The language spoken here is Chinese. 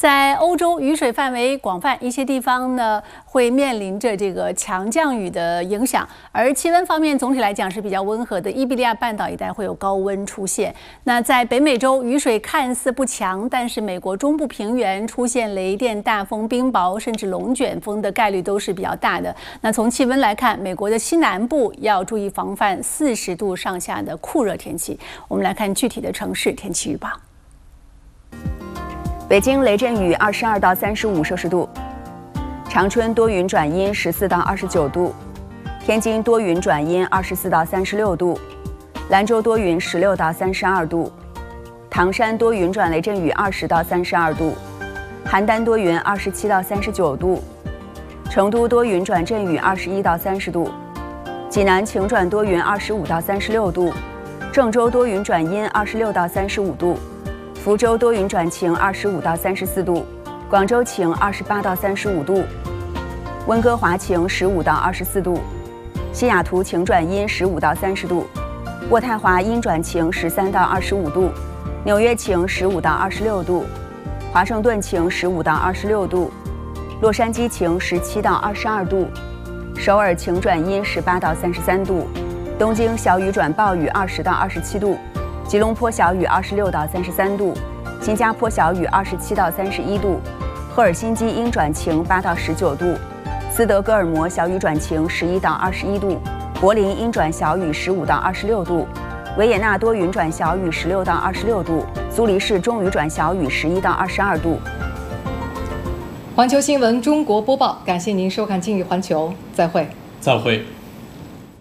在欧洲，雨水范围广泛，一些地方呢会面临着这个强降雨的影响。而气温方面，总体来讲是比较温和的，伊比利亚半岛一带会有高温出现。那在北美洲，雨水看似不强，但是美国中部平原出现雷电、大风、冰雹，甚至龙卷风的概率都是比较大的。那从气温来看，美国的西南部要注意防范40度上下的酷热天气。我们来看具体的城市天气预报。 北京雷阵雨22到35摄氏度，长春多云转阴14到29度，天津多云转阴24到36度，兰州多云16到32度，唐山多云转雷阵雨20到32度，邯郸多云27到39度，成都多云转阵雨21到30度，济南晴转多云25到36度，郑州多云转阴26到35度。 福州多云转晴，25到34度；广州晴，28到35度；温哥华晴，15到24度；西雅图晴转阴，15到30度；渥太华阴转晴，13到25度；纽约晴，15到26度；华盛顿晴，15到26度；洛杉矶晴，17到22度；首尔晴转阴，18到33度；东京小雨转暴雨，20到27度。 吉隆坡小雨26到33度，新加坡小雨27到31度，赫尔辛基阴转晴8到19度，斯德哥尔摩小雨转晴11到21度，柏林阴转小雨15到26度，维也纳多云转小雨16到26度，苏黎世中雨转小雨11到22度。 环球新闻中国播报，感谢您收看今日环球，再会。 再会。